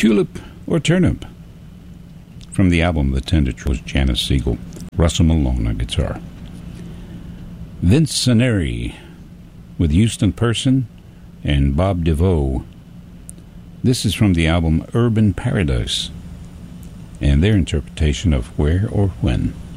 Tulip or Turnip. From the album The Tender was Janis Siegel, Russell Malone on guitar. Vince Soneri with Houston Person and Bob DeVoe. This is from the album Urban Paradise and their interpretation of Where or When.